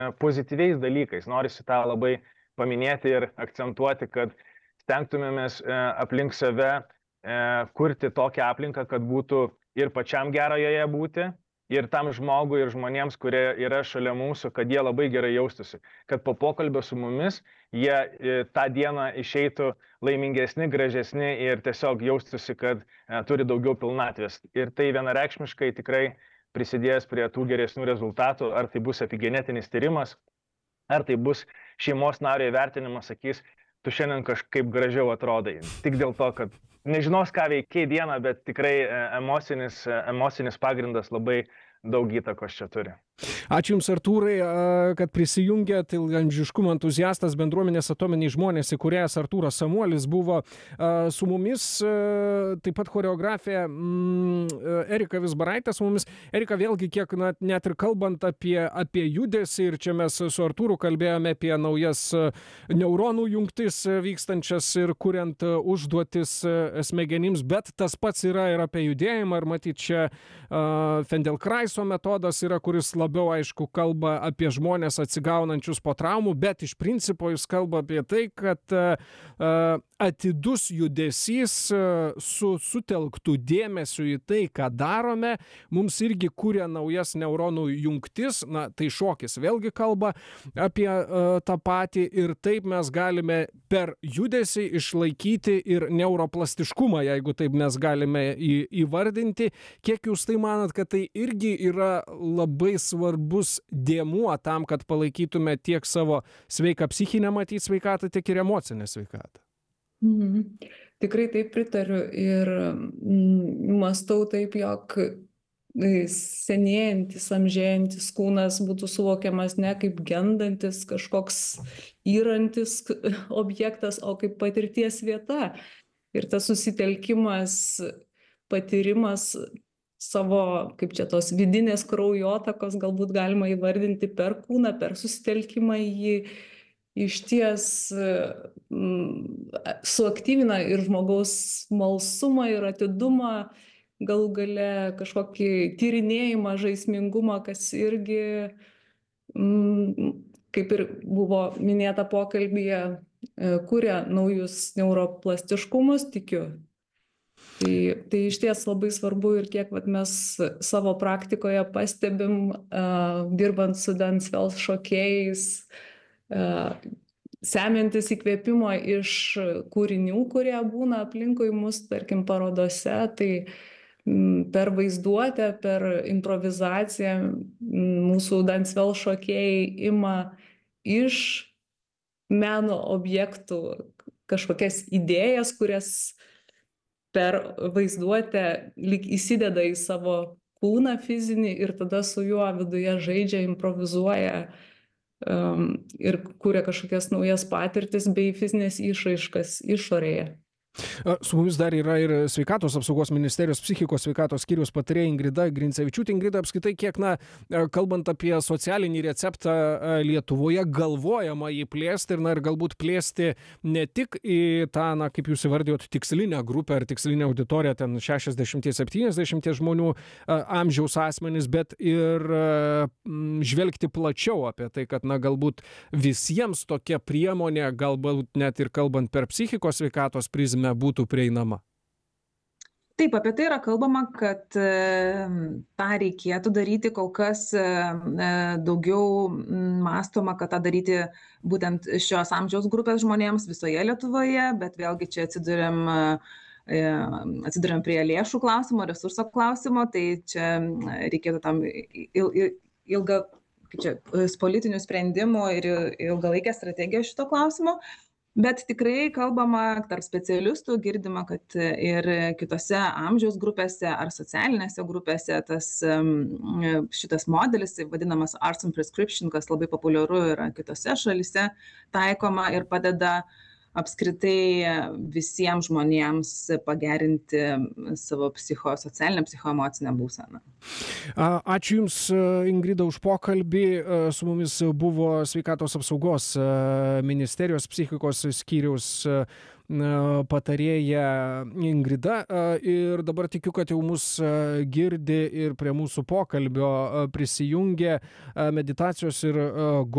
pozityviais dalykais. Norisi tą labai paminėti ir akcentuoti, kad stengtumėmės aplink save kurti tokią aplinką, kad būtų ir pačiam gera joje būti, ir tam žmogui, ir žmonėms, kurie yra šalia mūsų, kad jie labai gerai jaustųsi. Kad po pokalbio su mumis jie tą dieną išeitų laimingesni, gražesni ir tiesiog jaustųsi, kad turi daugiau pilnatvės. Ir tai vienareikšmiškai tikrai prisidės prie tų geresnių rezultatų, ar tai bus epigenetinis tyrimas, ar tai bus šeimos nario įvertinimas, sakys, tu šiandien kažkaip gražiau atrodai. Tik dėl to, kad nežinos, ką veikiai dieną, bet tikrai emocinis pagrindas labai daug įtakos čia turi. Ačiū Jums, Artūrai, kad prisijungėt. Ilgaamžiškumo entuziastas, bendruomenės Atominiai žmonės įkūrėjas Artūras Samuolis buvo su mumis, taip pat choreografė Erika Vizbaraitė su mumis. Erika, vėlgi, kiek net ir kalbant apie judesį, ir čia mes su Artūru kalbėjome apie naujas neuronų jungtis vykstančias ir kuriant užduotis smegenims, bet tas pats yra ir apie judėjimą, ir matyt čia Feldenkraiso metodas yra, kuris labiau, aišku, kalba apie žmonės atsigaunančius po traumų, bet iš principo jis kalba apie tai, kad atidus judesys su sutelktų dėmesiu į tai, ką darome, mums irgi kuria naujas neuronų jungtis. Na, tai šokis vėlgi kalba apie tą patį, ir taip mes galime per judesį išlaikyti ir neuroplastiškumą, jeigu taip mes galime įvardinti. Kiek jūs tai manat, kad tai irgi yra labai svarbus dėmuo tam, kad palaikytume tiek savo sveiką psichinę matyt sveikatą, tiek ir emocinę sveikatą? Tikrai taip pritariu ir mąstau taip, jog senėjantis, amžėjantis kūnas būtų suvokiamas ne kaip gendantis kažkoks įrantis objektas, o kaip patirties vieta. Ir tas susitelkimas, patyrimas savo, kaip čia tos vidinės kraujotakos galbūt galima įvardinti per kūną, per susitelkimą į jį, išties suaktyvina ir žmogaus smalsumą ir atidumą, galų gale kažkokį tyrinėjimą, žaismingumą, kas irgi, kaip ir buvo minėta pokalbyje, kuria naujus neuroplastiškumus, tikiu. Tai išties labai svarbu, ir kiek mes savo praktikoje pastebim, dirbant su Dancewell šokėjais, semiantis įkvėpimo iš kūrinių, kurie būna aplinkui mus, tarkim, parodose, tai per vaizduotę, per improvizaciją mūsų Dancewell šokėjai ima iš meno objektų kažkokias idėjas, kurias per vaizduotę lyg įsideda į savo kūną fizinį ir tada su juo viduje žaidžia, improvizuoja ir kuria kažkokias naujas patirtis bei fizinės išraiškas išorėje. Su mumis dar yra ir Sveikatos apsaugos ministerijos psichikos sveikatos skyriaus patarėja Ingrida Grincevičiūtė. Ingrida, apskritai, kiek, kalbant apie socialinį receptą Lietuvoje, galvojama jį plėsti ir galbūt plėsti ne tik į tą, kaip jūs įvardijot, tikslinę grupę ar tikslinę auditoriją, ten 60-70 žmonių amžiaus asmenys, bet ir žvelgti plačiau apie tai, kad, galbūt visiems tokia priemonė, galbūt net ir kalbant per psichikos sveikatos prizmę, būtų prieinama. Taip, apie tai yra kalbama, kad tą reikėtų daryti, kol kas daugiau mąstoma, kad tą daryti būtent šios amžiaus grupės žmonėms visoje Lietuvoje, bet vėlgi čia atsiduriam prie lėšų klausimo, resurso klausimo, tai čia reikėtų tam politinių sprendimų ir ilgalaikės strategijos šito klausimo. Bet tikrai kalbama tarp specialistų, girdima, kad ir kitose amžiaus grupėse ar socialinėse grupėse šitas modelis, vadinamas Arts and Prescription, kas labai populiaru yra kitose šalyse taikoma ir padeda apskritai visiems žmonėms pagerinti savo socialinę, psichoemocinę būseną. Ačiū Jums, Ingrida, už pokalbį. Su mumis buvo Sveikatos apsaugos ministerijos psichikos skyriaus patarėja Ingrida, ir dabar tikiu, kad jau mus girdi ir prie mūsų pokalbio prisijungė meditacijos ir